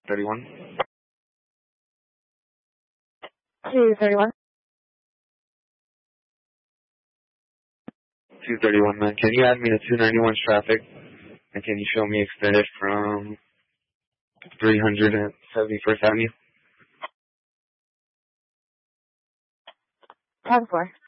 31. 231. 231, man. Can you add me to 291 traffic? And can you show me extended from 371st Avenue? 10-4.